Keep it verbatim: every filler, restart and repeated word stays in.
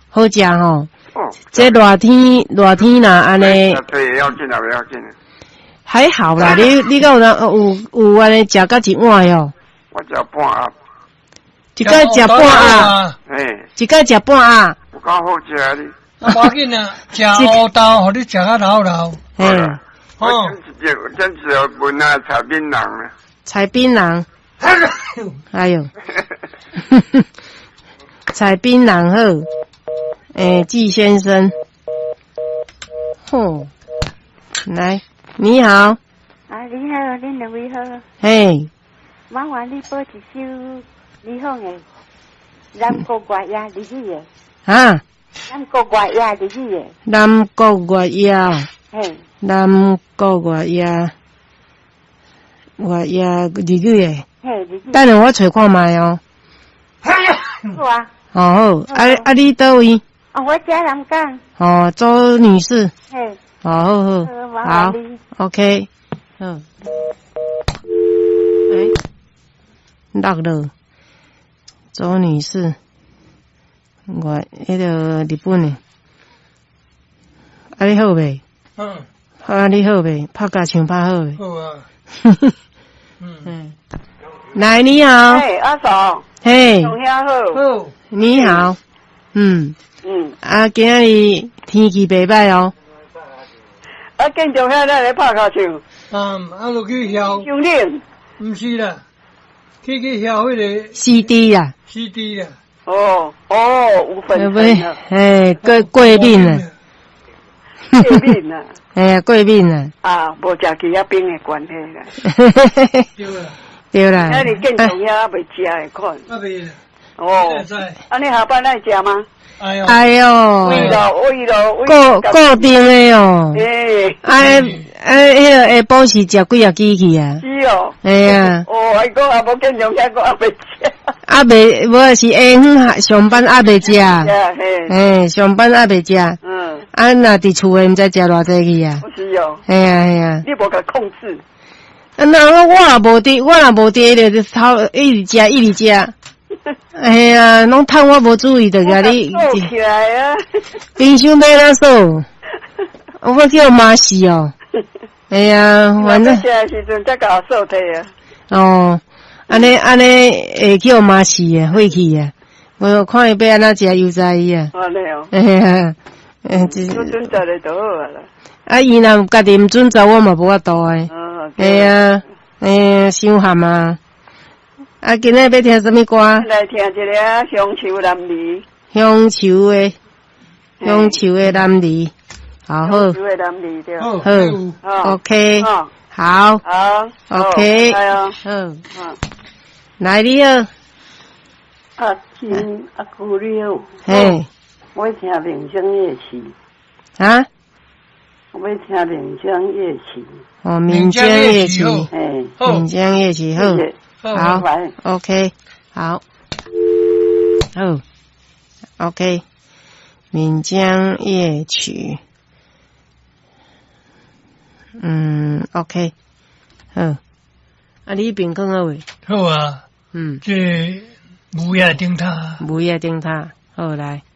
好食吼。 哦， 这热天热天啦，安尼。 对，要紧啊，不要紧。 还好啦，你你敢有人有有安尼食到一碗哟？ 我食半盒。 一个食半盒。 嘿。 一个食半盒。 有够好食哩。 啊，无要紧啊，食乌豆，互你食较老老。 嗯。 哦。真是真是问啊，菜槟榔啊。 菜槟榔。哎呦。菜槟榔好。诶，季先生。吼。来。你好， 啊，你好，恁两位好。 嘿， 麻烦你播一首李凤的《南国月夜》日语的。 啊？ 南国月夜日语的。 南国月夜。 嘿。 南国月夜，月夜日语的。 嘿，日语。 等下我找看卖哦。 好啊。 哦好，啊啊你倒位？ 哦，我家南港。 哦，周女士。 嘿。 哦好好。好。OK， 嗯，诶，落了，周女士，我迄个日本的，啊你好未？ 嗯， 啊你好未？拍架唱拍好未？ 好啊， 嗯嗯，来你好， 嘿阿嫂， 嘿， 同乡好， 好， 你好，嗯嗯， 啊今日天气袂歹哦。 啊，建中遐咱来拍卡唱， 嗯，啊，落去晓， 乡令， 毋是啦，去去晓迄个 C D 啦 ，C D 啦， 哦哦，有粉尘啊， 哎，过过敏啊， 过敏啊， 哎呀，过敏啊， 啊，无食其他冰的关系啦， 对啦， 对啦， 那你建中遐未食的款， 啊未啦， 哦，啊，你下班爱食吗？ 哎呦， 哎呦， 为了为了固固定的哦， 诶， 哎哎，迄个下晡是食几啊机器啊？ 是哦， 哎呀， 哦，还讲啊，无建中遐个啊未食， 啊未，无是下昏上班啊未食， 嘿， 哎，上班啊未食， 嗯， 啊若伫厝诶，毋知食偌济去啊？ 是哦， 哎呀哎呀， 你无甲控制， 啊那我我也无伫，我也无伫咧头一直食一直食。哎呀，拢趁我无注意，就甲你收起来啊！ 冰箱要哪收？我叫妈死哦。哎呀，反正起来时阵才甲收体啊。 哦，安尼安尼会叫妈死啊，晦气啊！我看伊要安怎食油炸伊啊。 安尼哦。 哎呀，嗯，这有准则咧就好啊啦。 啊，伊若家己毋准走，我嘛无法度诶。 嗯。 哎呀，哎呀，伤寒啊！啊，今日要听什么歌？ 来听一个乡愁男儿。 乡愁的，乡愁的男儿，好好。 乡愁的男儿对。 好， 好 ，OK， 好， 好 ，OK， 好， 好，来你好。 啊，亲啊，姑娘。 嘿。 我听民声乐曲。 啊？ 我听民声乐曲。 哦，民间乐曲， 哎， 民间乐曲，好。好 ，OK， 好，好 ，OK， 闽江夜曲，嗯 ，OK， 好，啊，你边讲好未？ 好啊， 嗯， 这木叶顶塔， 木叶顶塔，好来。